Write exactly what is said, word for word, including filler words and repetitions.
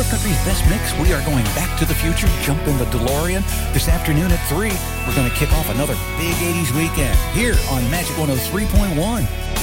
North Country's best mix. We are going back to the future, jump in the DeLorean. This afternoon at three, we're going to kick off another big eighties weekend here on Magic one oh three point one.